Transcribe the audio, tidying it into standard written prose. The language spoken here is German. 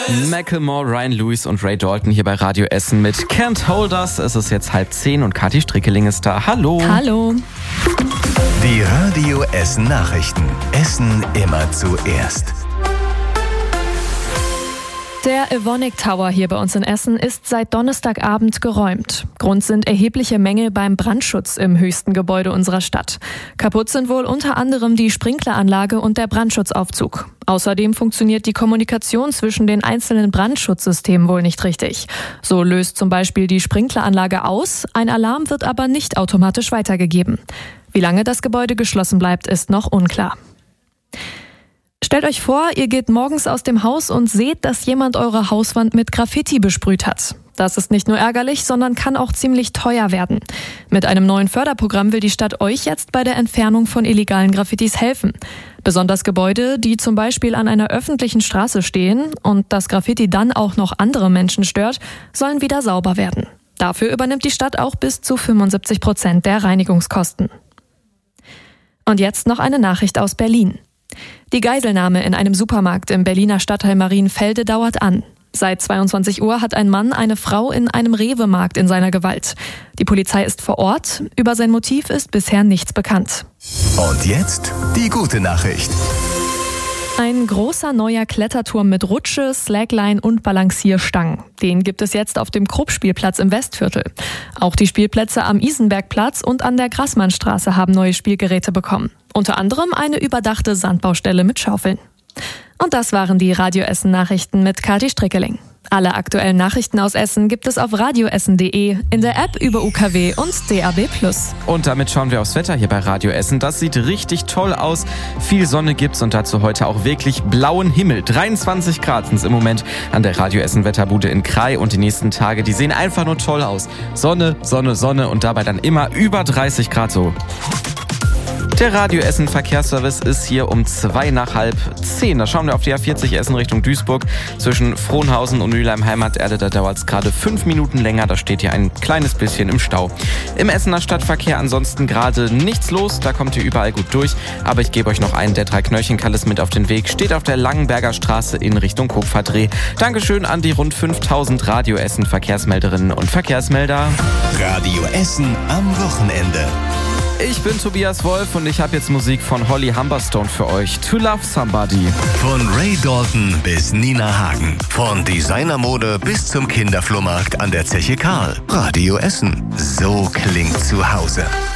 Macklemore, Ryan Lewis und Ray Dalton hier bei Radio Essen mit Can't Hold Us. Es ist jetzt 9:30 und Kathi Strickeling ist da. Hallo. Hallo. Die Radio Essen Nachrichten. Essen immer zuerst. Der Evonik Tower hier bei uns in Essen ist seit Donnerstagabend geräumt. Grund sind erhebliche Mängel beim Brandschutz im höchsten Gebäude unserer Stadt. Kaputt sind wohl unter anderem die Sprinkleranlage und der Brandschutzaufzug. Außerdem funktioniert die Kommunikation zwischen den einzelnen Brandschutzsystemen wohl nicht richtig. So löst zum Beispiel die Sprinkleranlage aus, ein Alarm wird aber nicht automatisch weitergegeben. Wie lange das Gebäude geschlossen bleibt, ist noch unklar. Stellt euch vor, ihr geht morgens aus dem Haus und seht, dass jemand eure Hauswand mit Graffiti besprüht hat. Das ist nicht nur ärgerlich, sondern kann auch ziemlich teuer werden. Mit einem neuen Förderprogramm will die Stadt euch jetzt bei der Entfernung von illegalen Graffitis helfen. Besonders Gebäude, die zum Beispiel an einer öffentlichen Straße stehen und das Graffiti dann auch noch andere Menschen stört, sollen wieder sauber werden. Dafür übernimmt die Stadt auch bis zu 75% der Reinigungskosten. Und jetzt noch eine Nachricht aus Berlin. Die Geiselnahme in einem Supermarkt im Berliner Stadtteil Marienfelde dauert an. Seit 22 Uhr hat ein Mann eine Frau in einem Rewe-Markt in seiner Gewalt. Die Polizei ist vor Ort. Über sein Motiv ist bisher nichts bekannt. Und jetzt die gute Nachricht. Ein großer neuer Kletterturm mit Rutsche, Slackline und Balancierstangen. Den gibt es jetzt auf dem Krupp-Spielplatz im Westviertel. Auch die Spielplätze am Isenbergplatz und an der Grassmannstraße haben neue Spielgeräte bekommen. Unter anderem eine überdachte Sandbaustelle mit Schaufeln. Und das waren die Radio Essen Nachrichten mit Kathi Strickeling. Alle aktuellen Nachrichten aus Essen gibt es auf radioessen.de, in der App über UKW und DAB+. Und damit schauen wir aufs Wetter hier bei Radio Essen. Das sieht richtig toll aus. Viel Sonne gibt's und dazu heute auch wirklich blauen Himmel. 23 Grad sind es im Moment an der Radio Essen Wetterbude in Krai und die nächsten Tage, die sehen einfach nur toll aus. Sonne, Sonne, Sonne und dabei dann immer über 30 Grad so. Der Radio Essen Verkehrsservice ist hier um 9:55. Da schauen wir auf die A40 Essen Richtung Duisburg. Zwischen Frohnhausen und Mülheim Heimaterde, da dauert es gerade 5 Minuten länger. Da steht hier ein kleines bisschen im Stau. Im Essener Stadtverkehr ansonsten gerade nichts los. Da kommt ihr überall gut durch. Aber ich gebe euch noch einen der 3 Knöllchenkalles mit auf den Weg. Steht auf der Langenberger Straße in Richtung Kupferdreh. Dankeschön an die rund 5000 Radio Essen Verkehrsmelderinnen und Verkehrsmelder. Radio Essen am Wochenende. Ich bin Tobias Wolf und ich habe jetzt Musik von Holly Humberstone für euch. To Love Somebody. Von Ray Dalton bis Nina Hagen. Von Designermode bis zum Kinderflohmarkt an der Zeche Karl. Radio Essen. So klingt zu Hause.